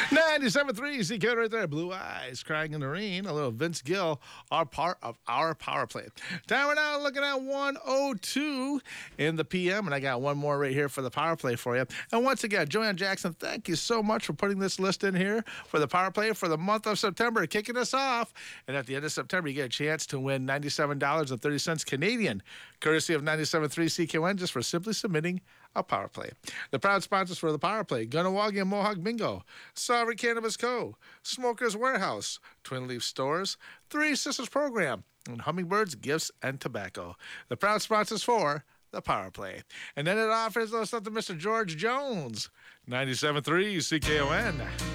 97.3 CK right there. Blue Eyes Crying in the Rain. A little Vince Gill, our part of our power play. Time we're now looking at 1:02 in the PM, and I got one more right here for the power play for you. And once again, Joanne Jackson, thank you so much for putting this list in here for the power play for the month of September, kicking us off. And at the end of September, you get a chance to win $97.30 Canadian, courtesy of 97.3 CKN, just for simply submitting a power play. The proud sponsors for the power play: Gunnawagi and Mohawk Bingo, Sovereign Cannabis Co., Smokers Warehouse, Twin Leaf Stores, Three Sisters Program, and Hummingbirds Gifts and Tobacco. The proud sponsors for the power play. And then it offers us up to Mr. George Jones, 97.3 CKON.